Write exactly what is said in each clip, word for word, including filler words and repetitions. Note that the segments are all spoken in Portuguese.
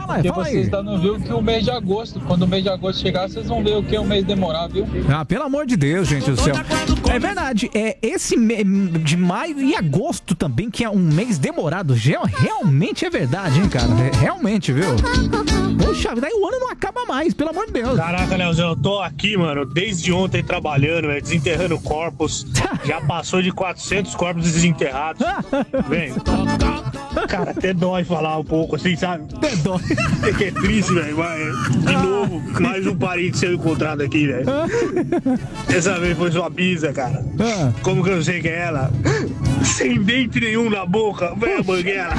Fala aí, Porque fala aí. vocês ainda não viram que o mês de agosto, quando o mês de agosto chegar, vocês vão ver o que o mês demorar, viu? Ah, pelo amor de Deus, gente do céu. É verdade, é esse mês de maio e agosto também, que é um mês demorado. Realmente é verdade, hein, cara? Realmente, viu? Poxa, daí o ano não acaba mais, pelo amor de Deus. Caraca, Leozão, eu tô aqui, mano, desde ontem trabalhando, véio, desenterrando corpos. Já passou de quatrocentos corpos desenterrados. Vem. Cara, até dói falar um pouco assim, sabe? Até dói. É que é triste, velho. De novo, mais um parente seu encontrado aqui, velho. Dessa vez foi sua bisa, cara. Como que eu sei que é ela? Sem dente nenhum na boca, velho, banguela.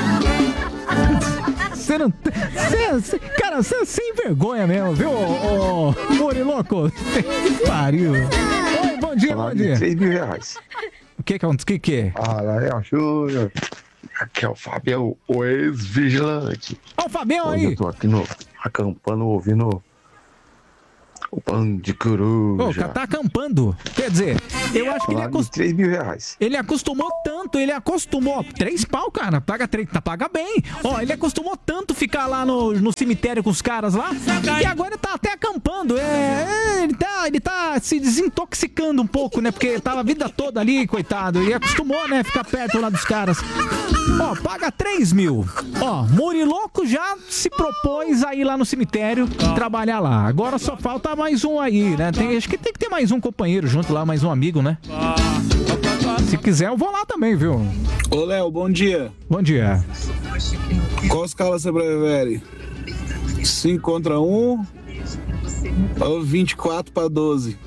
Você não. Cê, cê, cara, você é sem vergonha mesmo, viu, ô, ô Moriloco? Que pariu. Oi, bom dia, bom dia. três mil reais. O que que é? O que, que é? Ah, lá é o Júnior. Aqui é o Fabião, o ex-vigilante. Ó, o Fabião aí. Eu tô aqui no, acampando, ouvindo o Bando de Coruja. Ô, o cara tá acampando. Quer dizer, eu acho que ele acostumou. três mil reais. Ele acostumou tanto, ele acostumou. Três pau, cara. Paga três, tá, paga bem. Ó, ele acostumou tanto ficar lá no, no cemitério com os caras lá, que agora ele tá até acampando. É, é, ele tá, ele tá se desintoxicando um pouco, né? Porque tava a vida toda ali, coitado. E acostumou, né? Ficar perto lá dos caras. Ó, paga três mil. Ó, Muriloco já se propôs a ir lá no cemitério trabalhar lá. Agora só falta mais um aí, né? Tem, acho que tem que ter mais um companheiro junto lá, mais um amigo, né? Se quiser, eu vou lá também, viu? Ô, Léo, bom dia. Bom dia. Qual escala você prefere? cinco contra um ou vinte e quatro para doze?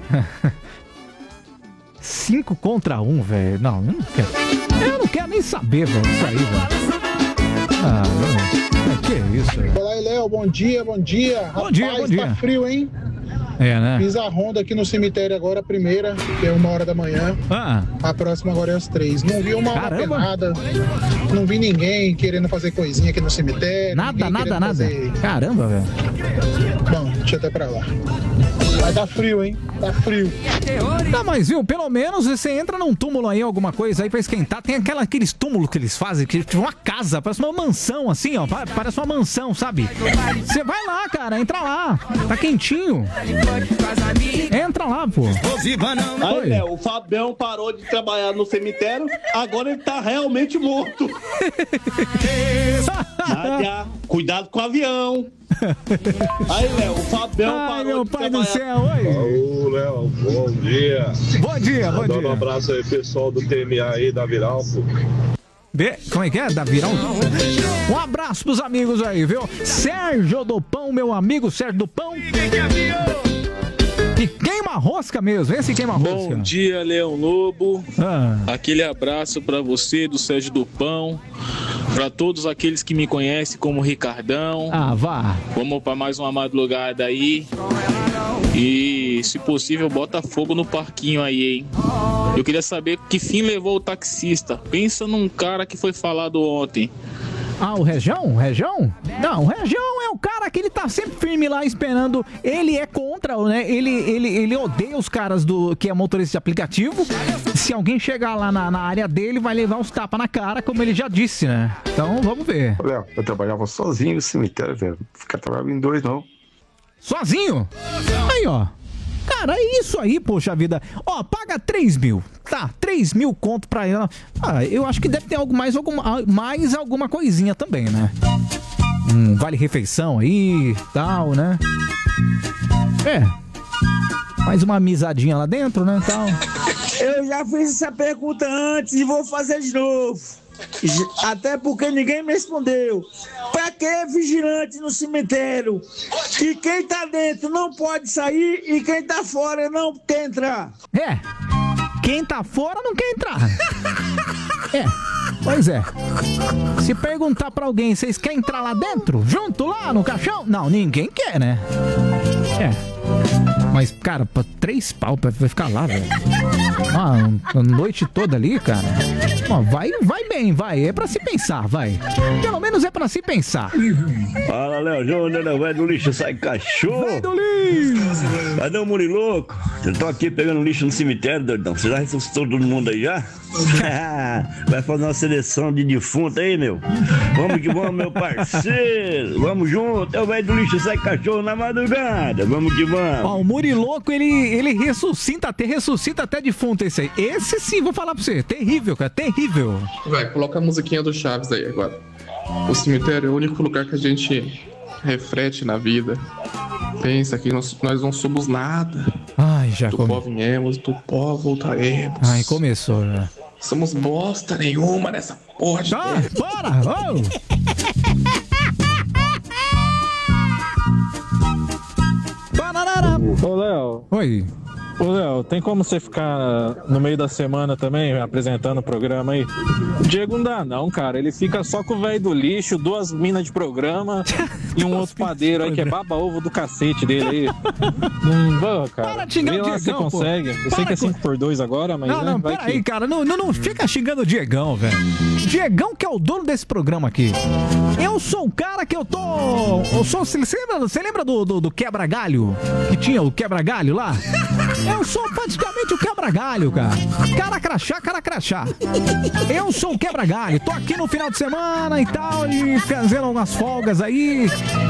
cinco contra um, velho. Não, eu não quero. Eu não quero nem saber, velho. Isso aí, velho. Ah, não. Que isso, velho. Olá, Léo. Bom dia, bom dia. Bom Rapaz, dia, bom dia. Tá frio, hein? É, né? Fiz a ronda aqui no cemitério agora, a primeira, que é uma hora da manhã. Ah. A próxima agora é às três. Não vi uma alma Caramba. penada. Não vi ninguém querendo fazer coisinha aqui no cemitério. Nada, ninguém nada, querendo nada. fazer- Caramba, velho. Bom, deixa eu até pra lá. Mas tá frio, hein? Tá frio. Tá, mas viu, pelo menos você entra num túmulo aí, alguma coisa aí pra esquentar. Tem aquela, aqueles túmulos que eles fazem, que tipo uma casa, parece uma mansão assim, ó. pa- Parece uma mansão, sabe? Você vai lá, cara, entra lá. Tá quentinho. Entra lá, pô. Aí, Oi. Léo, o Fabião parou de trabalhar no cemitério, agora ele tá realmente morto. Nádia, cuidado com o avião. Aí, Léo, o Fabião Ai, parou meu de pai do trabalhar. céu, oi. Ô, Léo, bom dia. Bom dia, bom Dando um dia. abraço aí, pessoal do T M A aí, da Viralpo. Be- Como é que é? Da Virão? Um abraço pros amigos aí, viu? Sérgio do Pão, meu amigo Sérgio do Pão. E queima rosca mesmo, esse queima rosca. Bom dia, Leão Lobo. Ah. Aquele abraço pra você, do Sérgio do Pão. Pra todos aqueles que me conhecem como Ricardão. Ah, vá. Vamos pra mais uma madrugada aí. E, se possível, bota fogo no parquinho aí, hein? Eu queria saber que fim levou o taxista. Pensa num cara que foi falado ontem. Ah, o Região? O Região? Não, o Região é o cara que ele tá sempre firme lá esperando. Ele é contra, né? Ele, ele, ele odeia os caras do que é motorista de aplicativo. Se alguém chegar lá na, na área dele, vai levar uns tapas na cara, como ele já disse, né? Então, vamos ver. Léo, eu trabalhava sozinho no cemitério, velho. Ficar trabalhando em dois, não. Sozinho? Aí, ó. Cara, é isso aí, poxa vida. Ó, paga três mil. Tá, três mil conto pra ela. Ah, eu acho que deve ter algo mais, alguma, mais alguma coisinha também, né? Um vale-refeição aí, tal, né? É. Mais uma amizadinha lá dentro, né, tal. Eu já fiz essa pergunta antes e vou fazer de novo. Até porque ninguém me respondeu. Pra que vigilante no cemitério? E quem tá dentro não pode sair e quem tá fora não quer entrar. É. Quem tá fora não quer entrar. É. Pois é. Se perguntar pra alguém, vocês querem entrar lá dentro? Junto lá no caixão? Não, ninguém quer, né? É. Mas, cara, pra três pau pra vai ficar lá, velho. Ah, a noite toda ali, cara. Ó, vai, vai bem, vai. É pra se pensar, vai. Pelo menos é pra se pensar. Fala, Léo Júnior, né? Vai do lixo, sai cachorro. Vai do lixo. Cadê o Muriloco? Eu tô aqui pegando lixo no cemitério, doidão. Você já ressuscitou todo mundo aí já? Vai fazer uma seleção de defunto aí, meu. Vamos que vamos, meu parceiro. Vamos junto. É o velho do lixo, sai cachorro na madrugada. Vamos que vamos. Ó, o Muriloco, ele, ele ressuscita até, ressuscita até defunto esse aí. Esse sim, vou falar pra você. Terrível, cara. Terrível. Vai, coloca a musiquinha do Chaves aí agora. O cemitério é o único lugar que a gente reflete na vida. Pensa que nós, nós não somos nada. Ai, já Do come... pó viemos, do pó voltaremos. Ai, começou já. Somos bosta nenhuma nessa porra de Ah, para! Oh. Ô, Léo. Oi. Ô, Léo, tem como você ficar no meio da semana também apresentando o programa aí? O Diego não dá não, cara. Ele fica só com o velho do lixo, duas minas de programa e um outro padeiro aí que é baba-ovo do cacete dele aí. Não vá, cara. Para de xingar Vê o lá Diegão, se você pô. consegue. Eu Para sei que é com- cinco por dois agora, mas Não, né, não, vai peraí, que... cara. Não, não, não fica xingando o Diegão, velho. Diegão que é o dono desse programa aqui. Eu sou o cara que eu tô... Eu sou... Você lembra, você lembra do, do, do quebra-galho? Que tinha o quebra-galho lá? Eu sou praticamente o quebra-galho, cara. Cara crachá, cara crachá. Eu sou o quebra-galho. Tô aqui no final de semana e tal, e fazendo algumas folgas aí.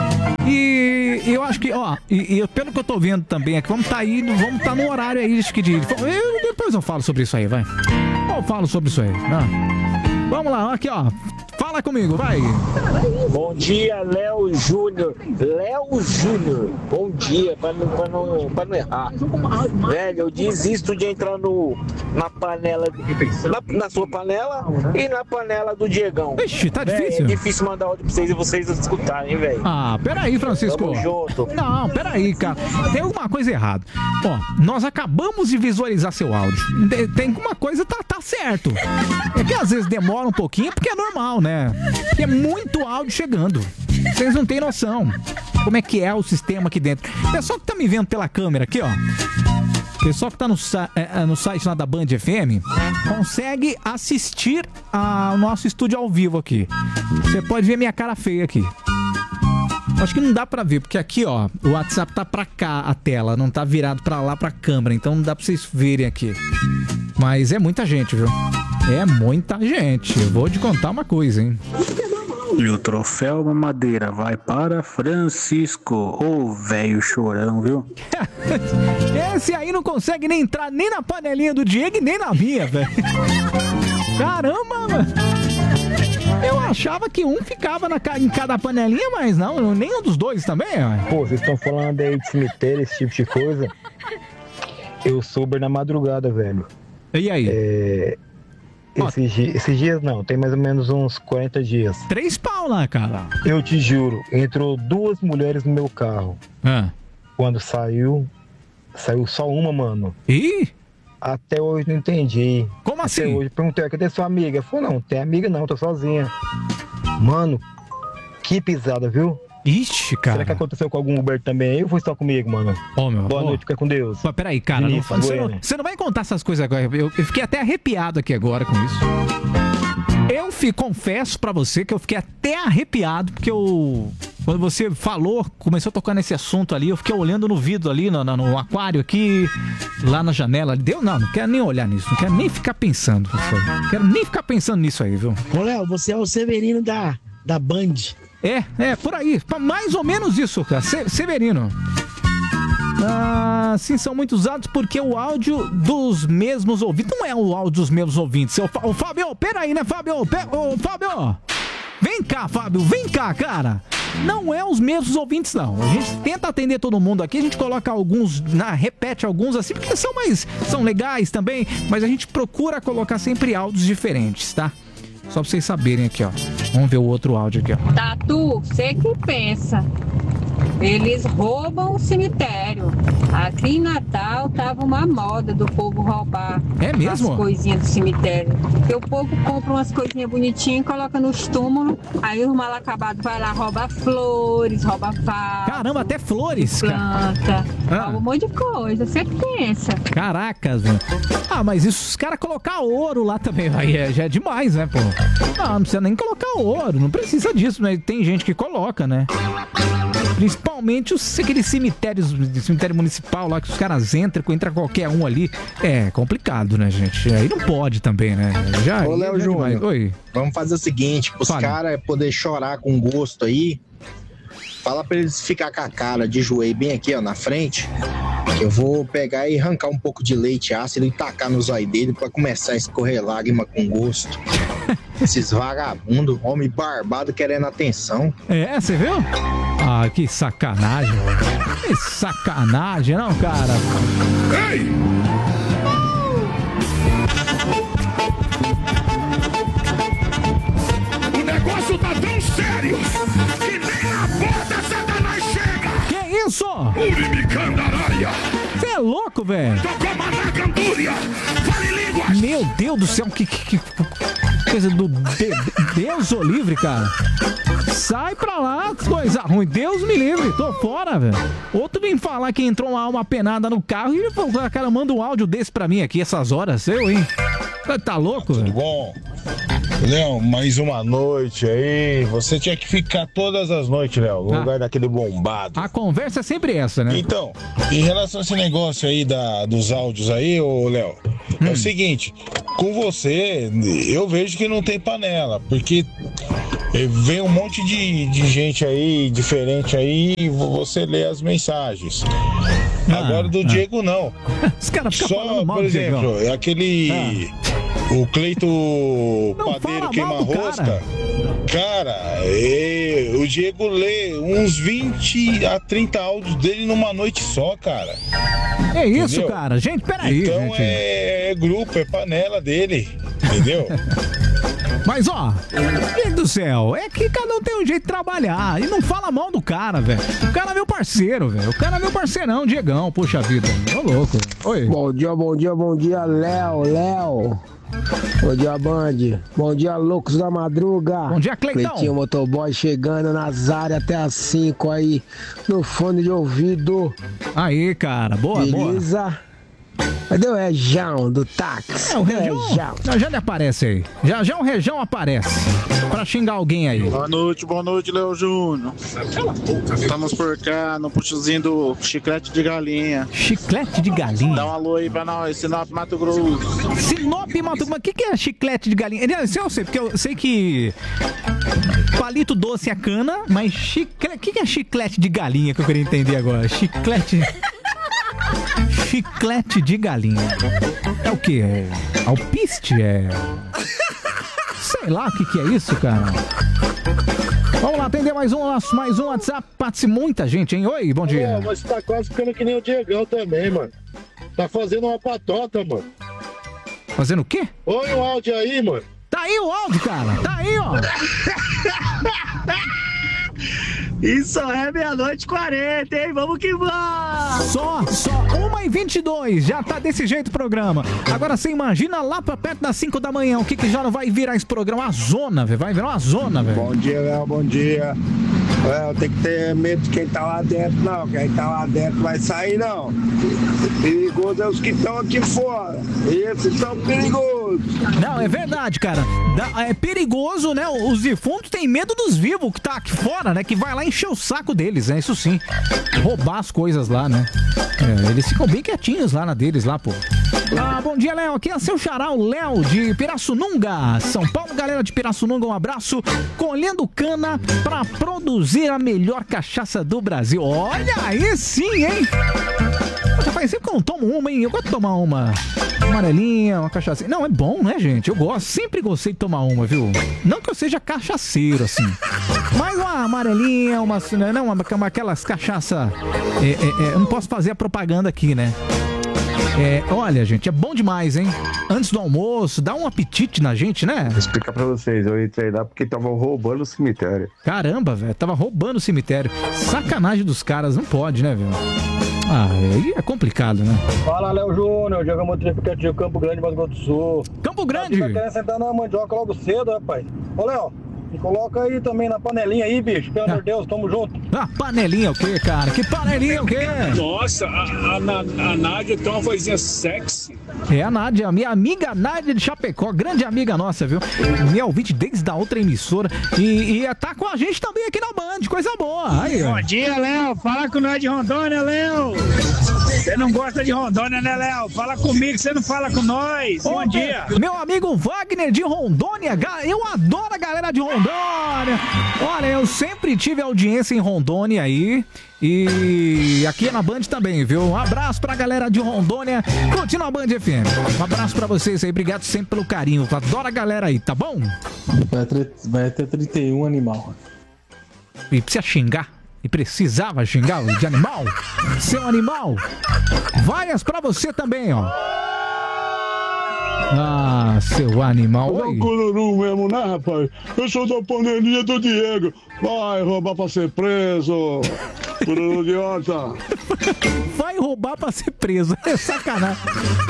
E eu acho que, ó, e, e pelo que eu tô vendo também aqui, vamos tá aí, vamos tá no horário aí, acho que de... Eu, depois eu falo sobre isso aí, vai. Eu falo sobre isso aí, né? Vamos lá, aqui, ó. Fala comigo, vai. Bom dia, Léo Júnior. Léo Júnior. Bom dia, pra não, pra não, pra não errar. Velho, eu desisto de entrar no, na panela, na, na sua panela e na panela do Diegão. Ixi, tá Véi, difícil. É difícil mandar áudio pra vocês e vocês escutarem, velho. Ah, peraí, Francisco. Tamo junto. Não, peraí, cara. Tem alguma coisa errada. Ó, nós acabamos de visualizar seu áudio. De- Tem uma coisa, tá, tá certo. É que às vezes demora um pouquinho, porque é normal, né? Porque é muito áudio chegando. Vocês não têm noção como é que é o sistema aqui dentro. Pessoal que tá me vendo pela câmera aqui, ó. Pessoal que tá no, sa- é, no site lá da Band F M, consegue assistir ao nosso estúdio ao vivo aqui. Você pode ver minha cara feia aqui. Acho que não dá pra ver, porque aqui, ó, o WhatsApp tá pra cá, a tela, não tá virado pra lá, pra câmera, então não dá pra vocês verem aqui. Mas é muita gente, viu? É muita gente. Eu vou te contar uma coisa, hein? E o troféu Mamadeira vai para Francisco, ô velho chorão, viu? Esse aí não consegue nem entrar nem na panelinha do Diego e nem na minha, velho. Caramba, mano. Eu achava que um ficava na, ca- em cada panelinha, mas não, nenhum dos dois também, ó. Pô, vocês estão falando aí de cemitério, esse tipo de coisa. Eu soube na madrugada, velho. E aí? É... Esses, di- esses dias não, tem mais ou menos uns quarenta dias. Três pau lá, cara. Eu te juro, entrou duas mulheres no meu carro. Ah. Quando saiu, saiu só uma, mano. Ih? Até hoje não entendi. Como Até assim? hoje perguntei, cadê sua amiga? Falou, não, tem amiga não, tô sozinha. Mano, que pisada, viu? Ixi, cara. Será que aconteceu com algum Uber também aí ou foi só comigo, mano? Ô, meu, Boa ô. noite, fica com Deus. Mas peraí, cara, não, Vinícius você, não, Bueno. você não vai contar essas coisas agora. Eu, eu fiquei até arrepiado aqui agora com isso. Eu fi, confesso pra você que eu fiquei até arrepiado, porque eu... Quando você falou, começou a tocar nesse assunto ali, eu fiquei olhando no vidro ali, no, no, no aquário aqui, lá na janela. Deu? Não, não quero nem olhar nisso, não quero nem ficar pensando. Não quero nem ficar pensando nisso aí, viu? Ô, Léo, você é o Severino da, da Band. É, é, por aí. Mais ou menos isso, cara. Se- Severino. Ah, sim, são muito usados porque o áudio dos mesmos ouvintes. Não é o áudio dos mesmos ouvintes. Ô, Fá- ô Fábio, peraí, né, Fábio? Pe- Ô, Fábio! Vem cá, Fábio, vem cá, cara. Não é os mesmos ouvintes, não. A gente tenta atender todo mundo aqui, a gente coloca alguns, na, repete alguns assim, porque são mais, são legais também, mas a gente procura colocar sempre áudios diferentes, tá? Só pra vocês saberem aqui, ó. Vamos ver o outro áudio aqui, ó. Tatu, você que pensa. Eles roubam o cemitério. Aqui em Natal tava uma moda do povo roubar é mesmo? as coisinhas do cemitério. Porque o povo compra umas coisinhas bonitinhas e coloca nos túmulos, aí os mal acabados vai lá roubar flores, rouba vaso. Caramba, até flores, planta, ah. rouba um monte de coisa, você pensa. Caracas, velho. Ah, mas isso, os caras colocar ouro lá também, aí é, já é demais, né, pô? Não, não precisa nem colocar ouro, não precisa disso, mas tem gente que coloca, né? Principalmente os, aqueles cemitérios, cemitério municipal lá que os caras entram, entra qualquer um ali. É complicado, né, gente? Aí não pode também, né? Já, Ô, Léo já Júnior, Oi. Vamos fazer o seguinte, os caras poder chorar com gosto aí, fala pra eles ficar com a cara de joelho bem aqui, ó, na frente, que eu vou pegar e arrancar um pouco de leite ácido e tacar no zóio dele pra começar a escorrer lágrima com gosto. Esses vagabundos, homem barbado querendo atenção. É, você viu? Ah, que sacanagem. Que sacanagem, não, cara? Ei! O negócio tá tão sério que nem a porta Satanás chega. Que isso? Uribicandaraia. Você é louco, velho? Tocou Manacantúria. Fale línguas. Meu Deus do céu, que, que, que coisa do de, Deus o livre, cara. Sai pra lá, coisa ruim. Deus me livre, tô fora, velho. Outro vem falar que entrou uma alma penada no carro e o cara manda um áudio desse pra mim aqui essas horas. Eu, hein? Tá louco, velho? Tudo bom? Léo, mais uma noite aí. Você tinha que ficar todas as noites, Léo, no ah. lugar daquele bombado. A conversa é sempre essa, né? Então, em relação a esse negócio aí da, dos áudios aí, ô Léo, hum. é o seguinte, com você, eu vejo que não tem panela, porque vem um monte de, de gente aí, diferente aí, e você lê as mensagens. Ah, Agora do ah. Diego, não. Os caras ficam Só, falando mal por do exemplo, Diegão. aquele... Ah. O Cleito não Padeiro Queima-Rosca, cara, cara é, o Diego lê uns vinte a trinta áudios dele numa noite só, cara. É isso, entendeu? Cara. Gente, peraí. Então gente. É, é grupo, é panela dele, entendeu? Mas, ó, gente do céu, é que cada um tem um jeito de trabalhar. E não fala mal do cara, velho. O cara é meu parceiro, velho. O cara é meu parceirão, Diegão, poxa vida. Ô, louco. Oi. Bom dia, bom dia, bom dia, Léo, Léo. Bom dia, Band. Bom dia, loucos da madruga. Bom dia, Cleitão. Cleitinho Motoboy chegando nas áreas até as cinco aí, no fone de ouvido. Aí, cara, boa, Beleza? boa. Beleza? Cadê o Rejão do táxi? É, o Rejão. Já, já ele aparece aí. Já já o Rejão aparece. Pra xingar alguém aí. Boa noite, boa noite, Léo Júnior. Estamos por cá no puxozinho do Chiclete de Galinha. Chiclete de Galinha? Dá um alô aí pra nós, Sinop, Mato Grosso. Sinop, Mato Grosso. O que, que é chiclete de galinha? Isso eu sei, porque eu sei que palito doce é cana, mas chiclete... O que, que é chiclete de galinha que eu queria entender agora? Chiclete... Chiclete de galinha. É o que? É alpiste? É... Sei lá o que, que é isso, cara. Vamos lá, atender mais um, mais um WhatsApp. Participe muita gente, hein? Oi, bom dia. É, mas tá quase ficando que nem o Diegão também, mano. Tá fazendo uma patota, mano. Fazendo o quê? Põe o áudio aí, mano. Tá aí o áudio, cara. Tá aí, ó. Isso é meia-noite e quarenta, hein? Vamos que vamos! Só, só uma e vinte e dois, já tá desse jeito o programa. Agora você imagina lá pra perto das cinco da manhã, o que que já não vai virar esse programa? Uma zona, velho, vai virar uma zona, velho. Bom dia, Léo, bom dia. Léo, tem que ter medo de quem tá lá dentro, não. Quem tá lá dentro vai sair, não. Perigoso é os que estão aqui fora. Esses são perigosos. Não, é verdade, cara. É perigoso, né? Os defuntos têm medo dos vivos que tá aqui fora, né? Que vai lá encher o saco deles, né? Isso sim. Roubar as coisas lá, né? É, eles ficam bem quietinhos lá na deles, lá, pô. Ah, bom dia, Léo. Aqui é seu xará, o Léo de Pirassununga, São Paulo. Galera de Pirassununga, um abraço. Colhendo cana pra produzir a melhor cachaça do Brasil. Olha aí sim, hein? Já faz tempo que eu não tomo uma, hein? Eu gosto de tomar uma amarelinha, uma cachaça. Não, é bom, né, gente? Eu gosto, sempre gostei de tomar uma, viu? Não que eu seja cachaceiro, assim. Mas uma amarelinha, uma... Não, uma, uma, aquelas cachaça... É, é, é, eu não posso fazer a propaganda aqui, né? É, olha, gente, é bom demais, hein? Antes do almoço, dá um apetite na gente, né? Vou explicar pra vocês, eu entrei lá porque tava roubando o cemitério. Caramba, velho, tava roubando o cemitério. Sacanagem dos caras, não pode, né, velho? Ah, aí é complicado, né? Fala, Léo Júnior, joga muito aplicativo Campo Grande, Mato Grosso do Sul. Campo Grande? Tá querendo sentar na mandioca logo cedo, rapaz. Ô, Léo, me coloca aí também na panelinha aí, bicho. Pelo amor de Deus, tamo junto. Ah, panelinha o quê, cara? Que panelinha o quê? Nossa, a, a, a Nádia tem uma vozinha sexy. É a Nádia, a minha amiga Nádia de Chapecó, grande amiga nossa, viu? Minha ouvinte desde a outra emissora. E, e tá com a gente também aqui na Band, coisa boa. Aí, Bom dia, Léo. Fala com nós de Rondônia, Léo. Você não gosta de Rondônia, né, Léo? Fala comigo, você não fala com nós. Bom Ô, dia. Meu amigo Wagner de Rondônia, eu adoro a galera de Rondônia. Olha, eu sempre tive audiência em Rondônia aí. E aqui na Band também, viu? Um abraço pra galera de Rondônia. Continua a Band F M. Um abraço pra vocês aí. Obrigado sempre pelo carinho. Adoro a galera aí, tá bom? Vai ter, vai ter trinta e um animal. E precisa xingar? E precisava xingar de animal? Seu animal? Vaias pra você também, ó. Ah, seu animal. É um cururu mesmo, né, rapaz? Eu sou da panelinha do Diego. Vai roubar pra ser preso. Cururu idiota. Vai roubar pra ser preso. É sacanagem.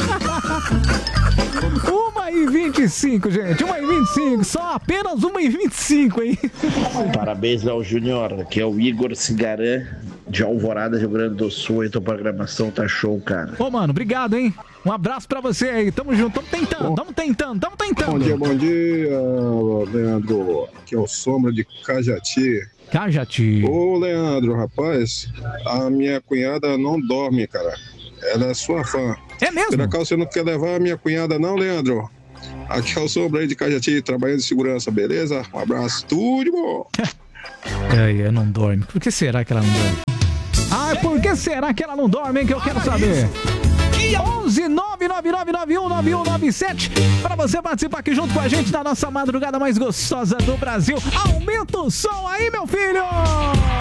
uma e vinte e cinco, gente. uma e vinte e cinco. Só apenas uma e vinte e cinco, hein? Parabéns, Léo Júnior. Aqui é o Igor Cigarã, de Alvorada, Rio Grande do Sul. E tua programação tá show, cara. Ô, mano, obrigado, hein? Um abraço pra você aí. Tamo junto. Tamo tentando, tamo tentando, tamo tentando. Bom dia, bom dia, Leandro. Aqui é o Sombra de Cajati. Cajati. Ô, Leandro, rapaz, a minha cunhada não dorme, cara. Ela é sua fã. É mesmo? Será que você não quer levar a minha cunhada, não, Leandro? Aqui é o Sombra aí de Cajati, trabalhando de segurança, beleza? Um abraço, tudo de bom. É, é, não dorme. Por que será que ela não dorme? Ah, por que será que ela não dorme, hein? Que eu quero saber. onze nove nove nove nove um nove um nove sete para você participar aqui junto com a gente na nossa madrugada mais gostosa do Brasil. Aumenta o som aí, meu filho!